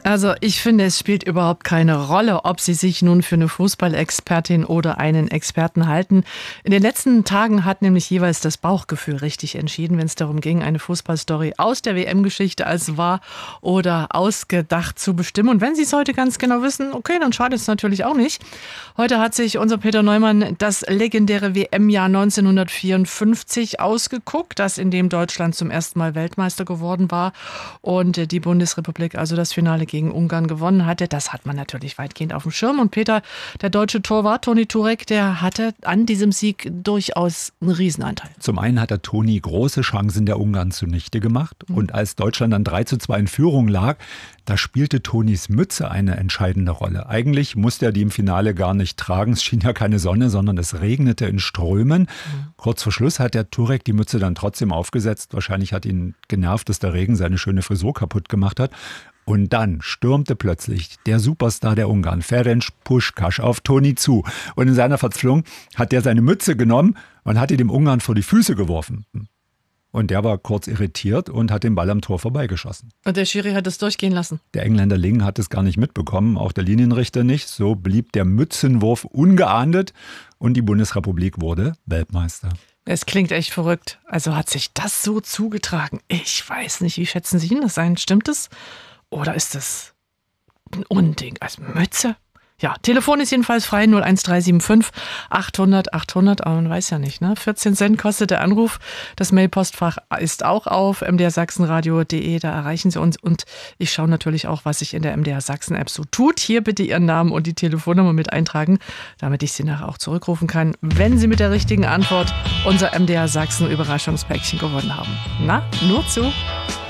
Also ich finde, es spielt überhaupt keine Rolle, ob Sie sich nun für eine Fußballexpertin oder einen Experten halten. In den letzten Tagen hat nämlich jeweils das Bauchgefühl richtig entschieden, wenn es darum ging, eine Fußballstory aus der WM-Geschichte als wahr oder ausgedacht zu bestimmen. Und wenn Sie es heute ganz genau wissen, okay, dann schadet es natürlich auch nicht. Heute hat sich unser Peter Neumann das legendäre WM-Jahr 1954 ausgeguckt, das in dem Deutschland zum ersten Mal Weltmeister geworden war und die Bundesrepublik also das Finale gegen Ungarn gewonnen hatte. Das hat man natürlich weitgehend auf dem Schirm. Und Peter, der deutsche Torwart Toni Turek, der hatte an diesem Sieg durchaus einen Riesenanteil. Zum einen hat der Toni große Chancen der Ungarn zunichte gemacht. Und als Deutschland dann 3:2 in Führung lag, da spielte Tonis Mütze eine entscheidende Rolle. Eigentlich musste er die im Finale gar nicht tragen. Es schien ja keine Sonne, sondern es regnete in Strömen. Kurz vor Schluss hat der Turek die Mütze dann trotzdem aufgesetzt. Wahrscheinlich hat ihn genervt, dass der Regen seine schöne Frisur kaputt gemacht hat. Und dann stürmte plötzlich der Superstar der Ungarn, Ferenc Puskás, auf Toni zu. Und in seiner Verzweiflung hat er seine Mütze genommen und hat die dem Ungarn vor die Füße geworfen. Und der war kurz irritiert und hat den Ball am Tor vorbeigeschossen. Und der Schiri hat es durchgehen lassen. Der Engländer Ling hat es gar nicht mitbekommen, auch der Linienrichter nicht. So blieb der Mützenwurf ungeahndet und die Bundesrepublik wurde Weltmeister. Es klingt echt verrückt. Also hat sich das so zugetragen? Ich weiß nicht, wie schätzen Sie das ein? Stimmt es? Oder ist das ein Unding als Mütze? Ja, Telefon ist jedenfalls frei, 01375 800 800, aber man weiß ja nicht, ne? 14 Cent kostet der Anruf. Das Mailpostfach ist auch auf mdrsachsenradio.de, da erreichen Sie uns. Und ich schaue natürlich auch, was sich in der MDR Sachsen App so tut. Hier bitte Ihren Namen und die Telefonnummer mit eintragen, damit ich Sie nachher auch zurückrufen kann, wenn Sie mit der richtigen Antwort unser MDR Sachsen Überraschungspäckchen gewonnen haben. Na, nur zu.